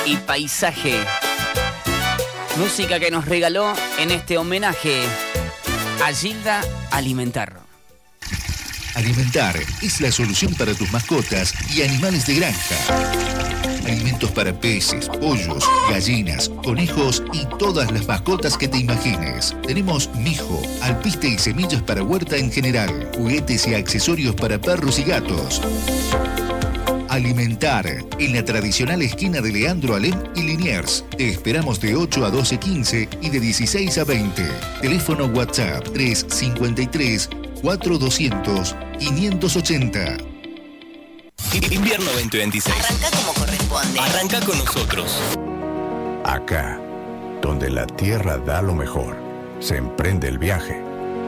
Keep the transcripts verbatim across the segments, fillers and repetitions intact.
y paisaje. Música que nos regaló en este homenaje a Gilda Alimentar. Alimentar es la solución para tus mascotas y animales de granja. Alimentos para peces, pollos, gallinas, conejos y todas las mascotas que te imagines. Tenemos mijo, alpiste y semillas para huerta en general, juguetes y accesorios para perros y gatos. Alimentar, en la tradicional esquina de Leandro Alem y Liniers. Te esperamos de ocho a doce quince y de dieciséis a veinte. Teléfono WhatsApp tres cinco tres, cuatro doscientos, quinientos ochenta. Invierno veinte veintiséis. Arranca como corresponde. Arranca con nosotros. Acá, donde la tierra da lo mejor, se emprende el viaje.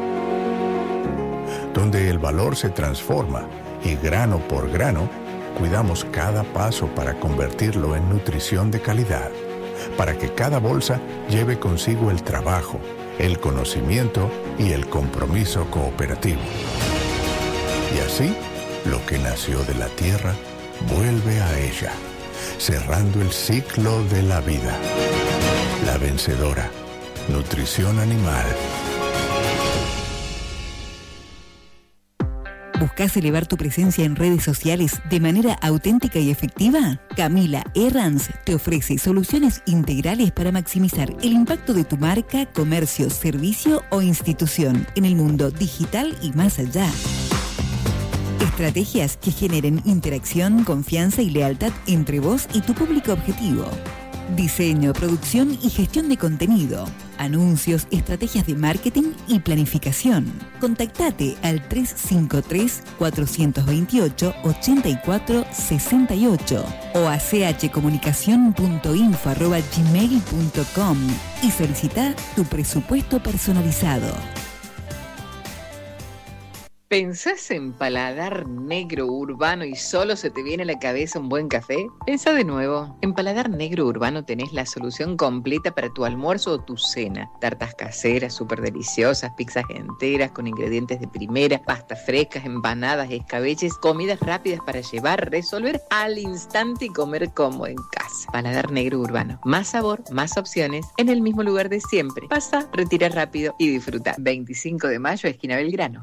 Donde el valor se transforma y grano por grano, cuidamos cada paso para convertirlo en nutrición de calidad, para que cada bolsa lleve consigo el trabajo, el conocimiento y el compromiso cooperativo. Y así, lo que nació de la tierra vuelve a ella, cerrando el ciclo de la vida. La vencedora, nutrición animal. ¿Buscas elevar tu presencia en redes sociales de manera auténtica y efectiva? Camila Herranz te ofrece soluciones integrales para maximizar el impacto de tu marca, comercio, servicio o institución en el mundo digital y más allá. Estrategias que generen interacción, confianza y lealtad entre vos y tu público objetivo. Diseño, producción y gestión de contenido. Anuncios, estrategias de marketing y planificación. Contactate al tres cinco tres, cuatro dos ocho, ocho cuatro seis ocho o a c h comunicación punto info arroba gmail punto com y solicita tu presupuesto personalizado. ¿Pensás en paladar negro urbano y solo se te viene a la cabeza un buen café? Pensá de nuevo. En Paladar Negro Urbano tenés la solución completa para tu almuerzo o tu cena. Tartas caseras súper deliciosas, pizzas enteras con ingredientes de primera, pastas frescas, empanadas, escabeches, comidas rápidas para llevar, resolver al instante y comer como en casa. Paladar Negro Urbano. Más sabor, más opciones, en el mismo lugar de siempre. Pasa, retira rápido y disfruta. veinticinco de mayo, esquina Belgrano.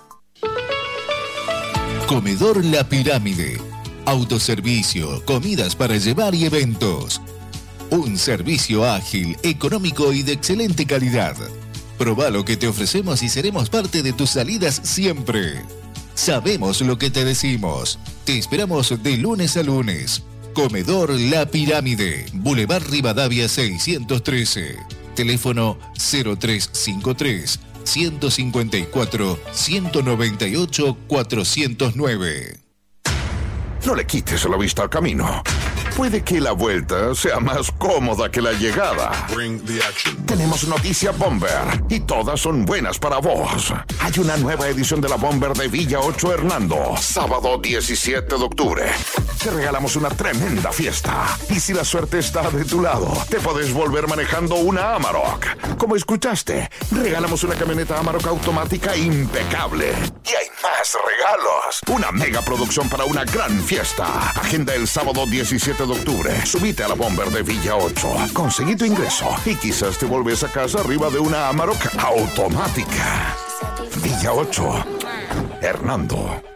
Comedor La Pirámide. Autoservicio, comidas para llevar y eventos. Un servicio ágil, económico y de excelente calidad. Probá lo que te ofrecemos y seremos parte de tus salidas siempre. Sabemos lo que te decimos. Te esperamos de lunes a lunes. Comedor La Pirámide. Boulevard Rivadavia seiscientos trece. Teléfono cero tres cinco tres, ciento cincuenta y cuatro, ciento noventa y ocho, cuatrocientos nueve. No le quites la vista al camino. Puede que la vuelta sea más cómoda que la llegada. Bring the action. Tenemos noticia Bomber y todas son buenas para vos. Hay una nueva edición de la Bomber de Villa ocho Hernando, sábado diecisiete de octubre. Te regalamos una tremenda fiesta. Y si la suerte está de tu lado, te podés volver manejando una Amarok. Como escuchaste, regalamos una camioneta Amarok automática impecable. Y hay más regalos. Una mega producción para una gran fiesta. Agenda el sábado diecisiete de octubre. Subite a la Bomber de Villa ocho. Conseguí tu ingreso y quizás te volvés a casa arriba de una Amarok automática. Villa ocho, Hernando.